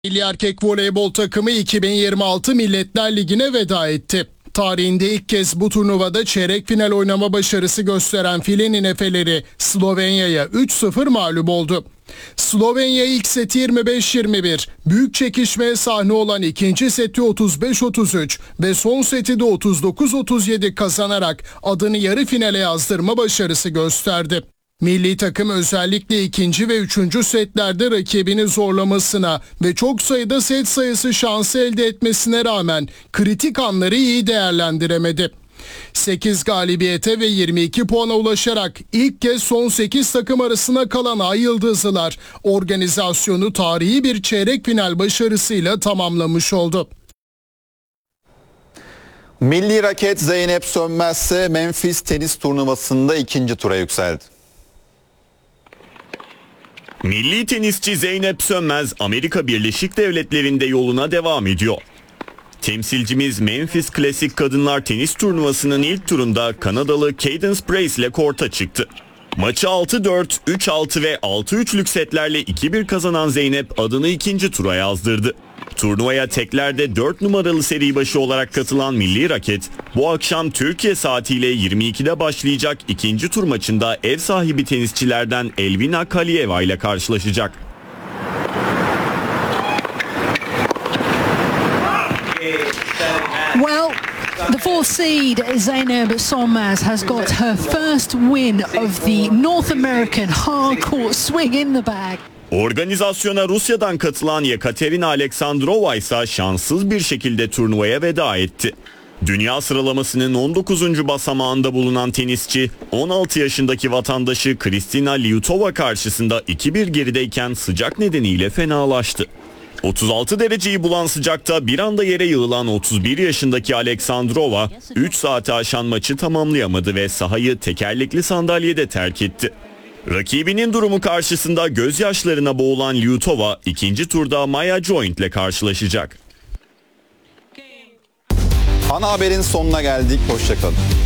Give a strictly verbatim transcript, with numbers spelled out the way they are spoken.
Milli erkek voleybol takımı iki bin yirmi altı Milletler Ligi'ne veda etti. Tarihinde ilk kez bu turnuvada çeyrek final oynama başarısı gösteren filenin efeleri Slovenya'ya üç sıfır mağlup oldu. Slovenya ilk seti yirmi beş yirmi bir, büyük çekişmeye sahne olan ikinci seti otuz beş otuz üç ve son seti de otuz dokuz otuz yedi kazanarak adını yarı finale yazdırma başarısı gösterdi. Milli takım özellikle ikinci ve üçüncü setlerde rakibini zorlamasına ve çok sayıda set sayısı şansı elde etmesine rağmen kritik anları iyi değerlendiremedi. sekiz galibiyete ve yirmi iki puana ulaşarak ilk kez son sekiz takım arasına kalan Ay Yıldızlılar organizasyonu tarihi bir çeyrek final başarısıyla tamamlamış oldu. Milli raket Zeynep Sönmez ise Memphis tenis turnuvasında ikinci tura yükseldi. Milli tenisçi Zeynep Sönmez Amerika Birleşik Devletleri'nde yoluna devam ediyor. Temsilcimiz Memphis Klasik Kadınlar Tenis Turnuvası'nın ilk turunda Kanadalı Cadence Brace ile korta çıktı. Maçı altı dört, üç altı ve altı üçlük setlerle iki bir kazanan Zeynep adını ikinci tura yazdırdı. Turnuvaya teklerde dört numaralı seri başı olarak katılan milli raket, bu akşam Türkiye saatiyle yirmi ikide başlayacak ikinci tur maçında ev sahibi tenisçilerden Elvina Kaliyeva ile karşılaşacak. Well, the fourth seed Zeynep Sönmez has got her first win of the North American hard-court swing in the bag. Organizasyona Rusya'dan katılan Yekaterina Aleksandrova ise şanssız bir şekilde turnuvaya veda etti. Dünya sıralamasının on dokuzuncu basamağında bulunan tenisçi, on altı yaşındaki vatandaşı Kristina Lyutova karşısında iki bir gerideyken sıcak nedeniyle fenalaştı. otuz altı dereceyi bulan sıcakta bir anda yere yığılan otuz bir yaşındaki Aleksandrova üç saate aşan maçı tamamlayamadı ve sahayı tekerlekli sandalyede terk etti. Rakibinin durumu karşısında gözyaşlarına boğulan Lyutova ikinci turda Maya Joint ile karşılaşacak. Ana haberin sonuna geldik. Hoşça kalın.